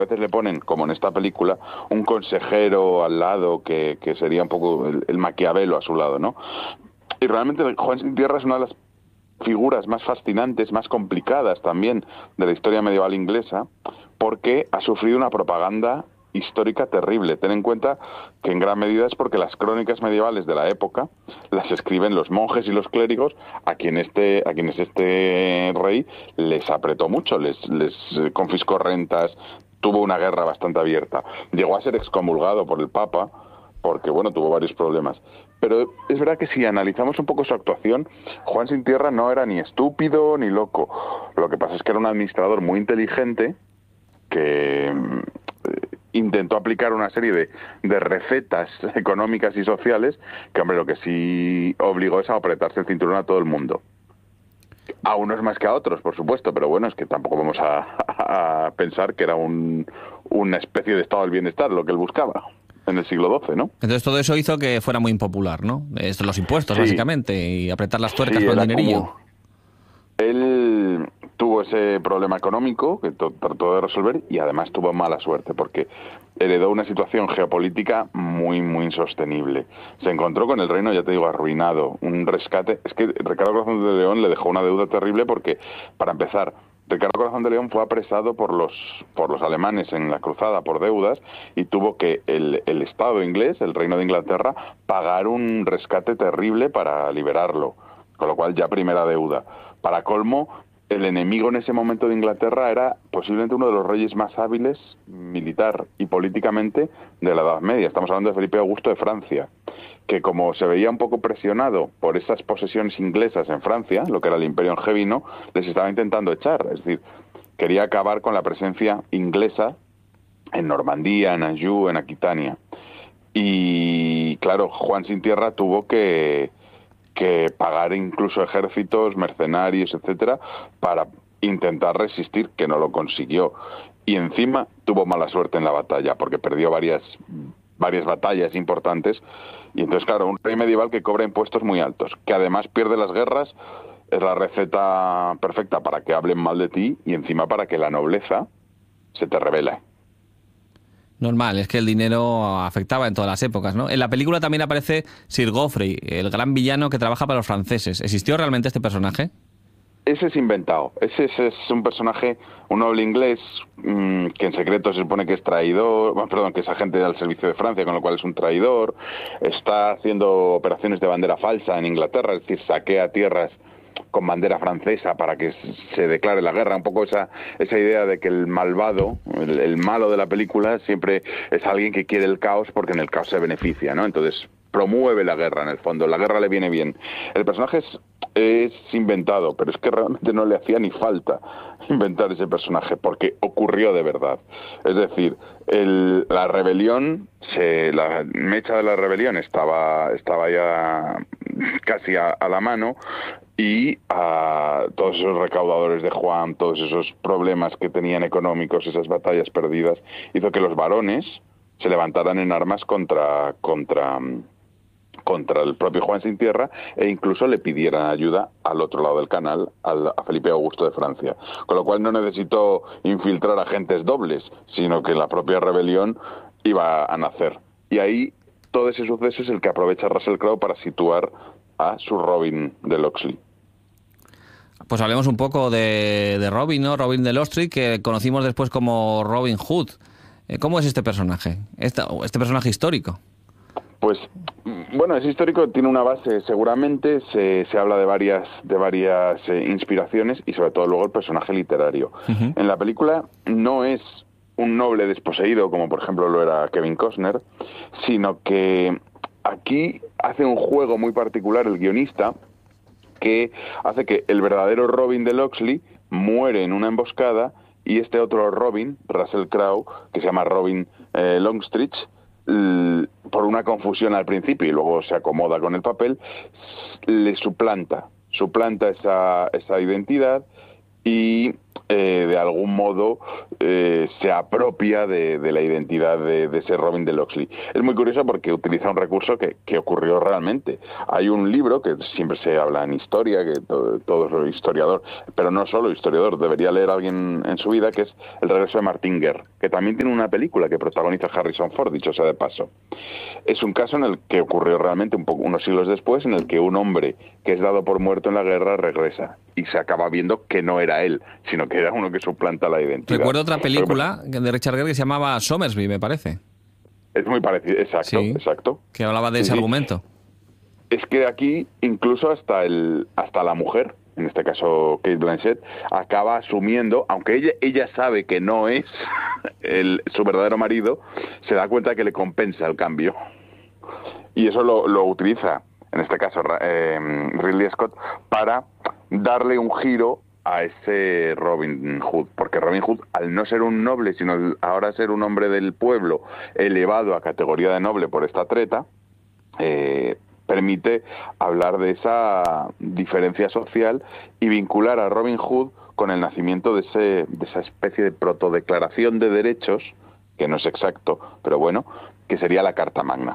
A veces le ponen, como en esta película, un consejero al lado que sería un poco el Maquiavelo a su lado, ¿no? Y realmente Juan Sin Tierra es una de las figuras más fascinantes, más complicadas también de la historia medieval inglesa, porque ha sufrido una propaganda histórica terrible. Ten en cuenta que en gran medida es porque las crónicas medievales de la época las escriben los monjes y los clérigos a quienes este rey les apretó mucho, les confiscó rentas, tuvo una guerra bastante abierta. Llegó a ser excomulgado por el Papa porque, bueno, tuvo varios problemas. Pero es verdad que si analizamos un poco su actuación, Juan Sin Tierra no era ni estúpido ni loco. Lo que pasa es que era un administrador muy inteligente que intentó aplicar una serie de recetas económicas y sociales que, hombre, lo que sí obligó es a apretarse el cinturón a todo el mundo. A unos más que a otros, por supuesto, pero bueno, es que tampoco vamos a pensar que era una especie de estado del bienestar lo que él buscaba en el siglo XII, ¿no? Entonces todo eso hizo que fuera muy impopular, ¿no? Los impuestos, Sí, básicamente, y apretar las tuercas sí, con el era dinerillo. como... Él tuvo ese problema económico que trató de resolver y además tuvo mala suerte porque heredó una situación geopolítica muy, muy insostenible. Se encontró con el reino, ya te digo, arruinado, un rescate. Es que Ricardo Corazón de León le dejó una deuda terrible porque, para empezar, Ricardo Corazón de León fue apresado por los alemanes en la cruzada por deudas y tuvo que el Estado inglés, el Reino de Inglaterra, pagar un rescate terrible para liberarlo, con lo cual ya primera deuda. Para colmo, el enemigo en ese momento de Inglaterra era posiblemente uno de los reyes más hábiles militar y políticamente de la Edad Media. Estamos hablando de Felipe Augusto de Francia, que como se veía un poco presionado por esas posesiones inglesas en Francia, lo que era el Imperio Angevino, les estaba intentando echar. Es decir, quería acabar con la presencia inglesa en Normandía, en Anjou, en Aquitania. Y claro, Juan Sin Tierra tuvo que pagar incluso ejércitos, mercenarios, etcétera, para intentar resistir, que no lo consiguió. Y encima tuvo mala suerte en la batalla, porque perdió varias batallas importantes. Y entonces, claro, un rey medieval que cobra impuestos muy altos, que además pierde las guerras, es la receta perfecta para que hablen mal de ti y encima para que la nobleza se te revele. Normal, es que el dinero afectaba en todas las épocas, ¿no? En la película también aparece Sir Geoffrey, el gran villano que trabaja para los franceses. ¿Existió realmente este personaje? Ese es inventado. Ese es un personaje, un noble inglés, que en secreto se supone que es traidor, bueno, perdón, que es agente al servicio de Francia, con lo cual es un traidor. Está haciendo operaciones de bandera falsa en Inglaterra, es decir, saquea tierras con bandera francesa para que se declare la guerra. Un poco esa idea de que el malvado, el malo de la película, siempre es alguien que quiere el caos porque en el caos se beneficia, ¿no? Entonces promueve la guerra, en el fondo. La guerra le viene bien. El personaje es inventado, pero es que realmente no le hacía ni falta inventar ese personaje, porque ocurrió de verdad. Es decir, la rebelión, la mecha de la rebelión estaba ya casi a la mano, y a todos esos recaudadores de Juan, todos esos problemas que tenían económicos, esas batallas perdidas, hizo que los varones se levantaran en armas contra el propio Juan Sin Tierra e incluso le pidieran ayuda al otro lado del canal, a Felipe Augusto de Francia. Con lo cual no necesitó infiltrar agentes dobles, sino que la propia rebelión iba a nacer. Y ahí todo ese suceso es el que aprovecha Russell Crowe para situar a su Robin de Locksley. Pues hablemos un poco de Robin, ¿no? Robin de Locksley, que conocimos después como Robin Hood. ¿Cómo es este personaje? Este personaje histórico. Pues, bueno, es histórico, tiene una base, seguramente, se habla de varias inspiraciones y sobre todo luego el personaje literario. Uh-huh. En la película no es un noble desposeído, como por ejemplo lo era Kevin Costner, sino que aquí hace un juego muy particular el guionista, que hace que el verdadero Robin de Locksley muere en una emboscada y este otro Robin, Russell Crowe, que se llama Robin Longstreet, por una confusión al principio y luego se acomoda con el papel, le suplanta esa identidad y de algún modo se apropia de la identidad de ese Robin de Locksley. Es muy curioso porque utiliza un recurso que ocurrió realmente. Hay un libro que siempre se habla en historia, que todo historiador, pero no solo historiador, debería leer alguien en su vida, que es El regreso de Martin Guerre, que también tiene una película que protagoniza Harrison Ford, dicho sea de paso. Es un caso en el que ocurrió realmente unos siglos después, en el que un hombre que es dado por muerto en la guerra regresa y se acaba viendo que no era él, sino que era uno que suplanta la identidad. Recuerdo otra película de Richard Gere que se llamaba Somersby, me parece. Es muy parecido, exacto, sí, exacto. Que hablaba de ese argumento. Es que aquí incluso hasta la mujer, en este caso Cate Blanchett, acaba asumiendo, aunque ella sabe que no es su verdadero marido, se da cuenta que le compensa el cambio. Y eso lo utiliza, en este caso Ridley Scott, para darle un giro a ese Robin Hood, porque Robin Hood, al no ser un noble, sino ahora ser un hombre del pueblo elevado a categoría de noble por esta treta, permite hablar de esa diferencia social y vincular a Robin Hood con el nacimiento de esa especie de protodeclaración de derechos, que no es exacto, pero bueno, que sería la Carta Magna.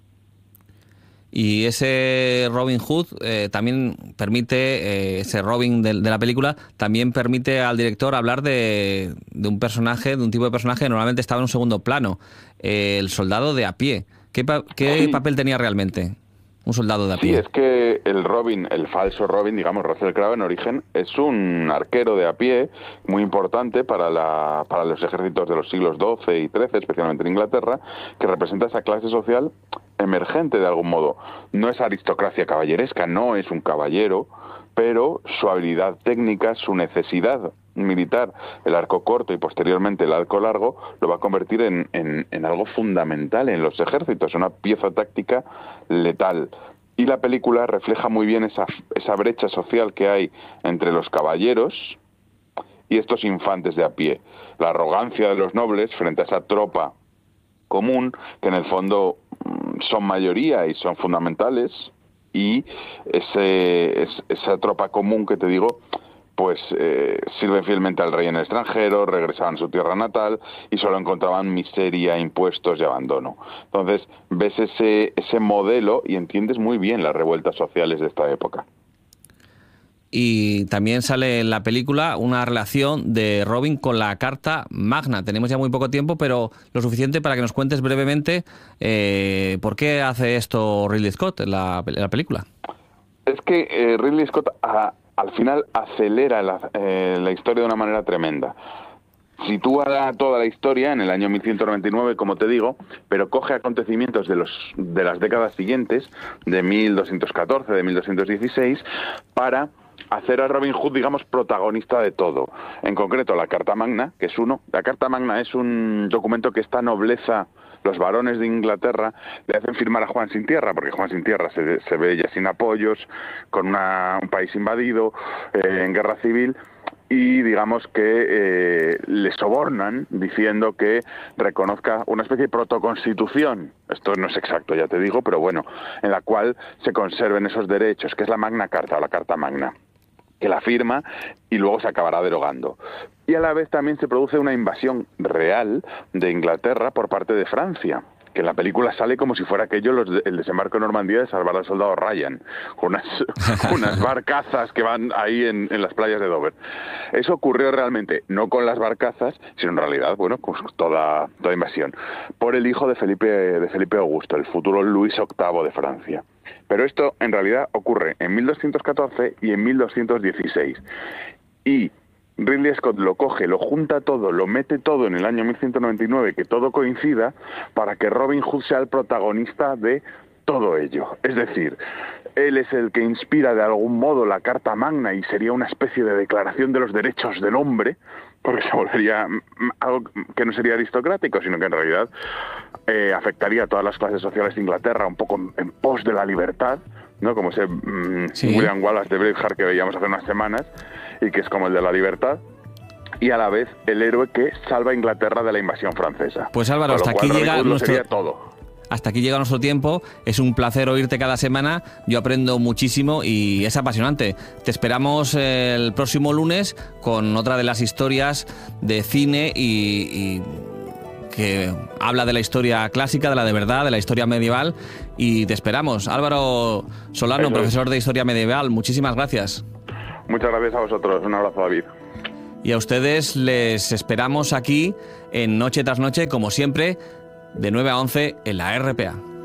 Y ese Robin Hood también permite, ese Robin de la película, también permite al director hablar de un personaje, de un tipo de personaje que normalmente estaba en un segundo plano, el soldado de a pie. ¿Qué papel tenía realmente un soldado de a pie? Sí, es que el falso Robin, digamos, Russell Crowe en origen, es un arquero de a pie muy importante para los ejércitos de los siglos XII y XIII, especialmente en Inglaterra, que representa esa clase social emergente de algún modo. No es aristocracia caballeresca, no es un caballero, pero su habilidad técnica, su necesidad militar, el arco corto y posteriormente el arco largo, lo va a convertir en algo fundamental en los ejércitos, una pieza táctica letal. Y la película refleja muy bien esa brecha social que hay entre los caballeros y estos infantes de a pie. La arrogancia de los nobles frente a esa tropa común, que en el fondo son mayoría y son fundamentales, y esa tropa común que te digo, pues sirven fielmente al rey en el extranjero, regresaban a su tierra natal y solo encontraban miseria, impuestos y abandono. Entonces ves ese modelo y entiendes muy bien las revueltas sociales de esta época. Y también sale en la película una relación de Robin con la Carta Magna. Tenemos ya muy poco tiempo, pero lo suficiente para que nos cuentes brevemente por qué hace esto Ridley Scott en la película. Es que Ridley Scott al final acelera la historia de una manera tremenda. Sitúa toda la historia en el año 1199, como te digo, pero coge acontecimientos de las décadas siguientes, de 1214, de 1216, para hacer a Robin Hood, digamos, protagonista de todo. En concreto, la Carta Magna, que es la Carta Magna es un documento que esta nobleza, los varones de Inglaterra, le hacen firmar a Juan sin tierra, porque Juan sin tierra se ve ya sin apoyos, con un país invadido, en guerra civil, y digamos que le sobornan diciendo que reconozca una especie de protoconstitución, esto no es exacto, ya te digo, pero bueno, en la cual se conserven esos derechos, que es la Magna Carta o la Carta Magna, que la firma y luego se acabará derogando. Y a la vez también se produce una invasión real de Inglaterra por parte de Francia, que en la película sale como si fuera aquello el desembarco en Normandía de salvar al soldado Ryan, con unas barcazas que van ahí en las playas de Dover. Eso ocurrió realmente, no con las barcazas, sino en realidad, bueno, con toda invasión, por el hijo de Felipe Augusto, el futuro Luis VIII de Francia. Pero esto en realidad ocurre en 1214 y en 1216. Y Ridley Scott lo coge, lo junta todo, lo mete todo en el año 1199, que todo coincida, para que Robin Hood sea el protagonista de todo ello. Es decir, él es el que inspira de algún modo la Carta Magna y sería una especie de declaración de los derechos del hombre, porque se volvería algo que no sería aristocrático, sino que en realidad afectaría a todas las clases sociales de Inglaterra, un poco en pos de la libertad, ¿no? Como ese William Wallace de Braveheart que veíamos hace unas semanas, y que es como el de la libertad, y a la vez el héroe que salva a Inglaterra de la invasión francesa. Pues Álvaro, hasta aquí llega hasta aquí llega nuestro tiempo. Es un placer oírte cada semana. Yo aprendo muchísimo y es apasionante. Te esperamos el próximo lunes con otra de las historias de cine y que habla de la historia clásica, de la de verdad, de la historia medieval, y te esperamos. Álvaro Solano, profesor de Historia Medieval, muchísimas gracias. Muchas gracias a vosotros. Un abrazo, David. Y a ustedes les esperamos aquí en Noche tras Noche, como siempre, de 9 a 11 en la RPA.